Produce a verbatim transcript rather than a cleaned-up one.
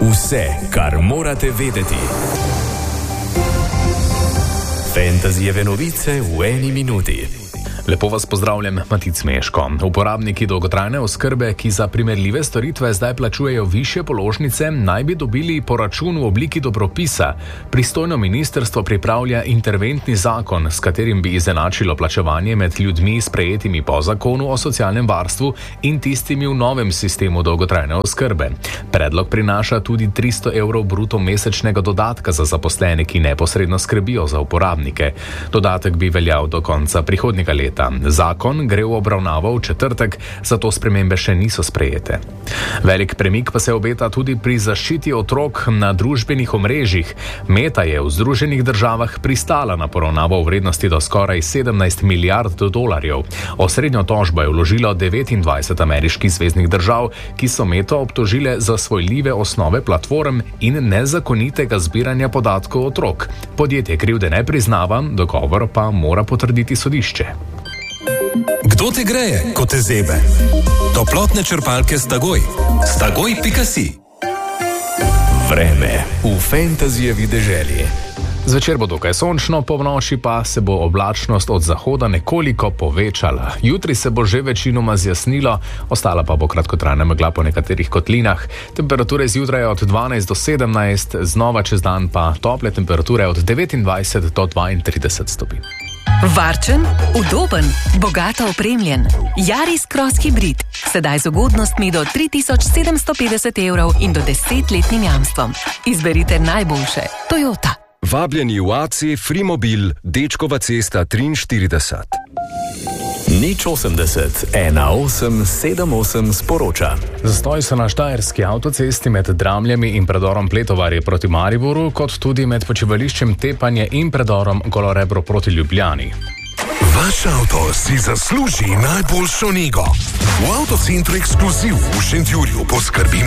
Vse, kar morate vedeti. Fantazijeve novice v eni minuti. Lepo vas pozdravljam, Matic Meško. Uporabniki dolgotrajne oskrbe, ki za primerljive storitve zdaj plačujejo višje položnice, naj bi dobili poračun v obliki dobropisa. Pristojno ministrstvo pripravlja interventni zakon, s katerim bi izenačilo plačevanje med ljudmi sprejetimi po zakonu o socialnem varstvu in tistimi v novem sistemu dolgotrajne oskrbe. Predlog prinaša tudi tristo evrov bruto mesečnega dodatka za zaposlene, ki neposredno skrbijo za uporabnike. Dodatek bi veljal do konca prihodnjega leta. Zakon gre v obravnavo v četrtek, zato spremembe še niso sprejete. Velik premik pa se obeta tudi pri zaščiti otrok na družbenih omrežjih. Meta je v Združenih državah pristala na poravnavo v vrednosti do skoraj sedemnajst milijard dolarjev. Osrednjo tožbo je vložilo devetindvajset ameriških zveznih držav, ki so Meto obtožile za svojljive osnove platform in nezakonitega zbiranja podatkov otrok. Podjetje krivde ne priznava, dogovor pa mora potrditi sodišče. Kdo te greje, ko te zebe? Toplotne črpalke Stagoj. Stagoj pika si. Vreme v fantazijevi deželi. Zvečer bo dokaj sončno, po noči pa se bo oblačnost od zahoda nekoliko povečala. Jutri se bo že večinoma zjasnilo, ostala pa bo kratkotrajna megla po nekaterih kotlinah. Temperature zjutraj od dvanajst do sedemnajst, znova čez dan pa tople temperature od devetindvajset do dvaintrideset stopinj. Varčen, udoben, bogato opremljen. Yaris Cross Hybrid. Sedaj z ugodnostmi do tri tisoč sedemsto petdeset evrov in do desetletnim jamstvom. Izberite najboljše. Toyota. Vabljeni v A C Frimobil, Dečkova cesta triinštirideset. Nič osemdeset, ena osem sedem osem sporoča. Zastoj so na štajerski avtocesti med Dramljami in predorom Pletovarje proti Mariboru, kot tudi med počivališčem Tepanje in predorom Golorebro proti Ljubljani. Vaš avto si zasluži najboljšo nego. V Avtocentru Ekskluziv v Šentjurju poskrbimo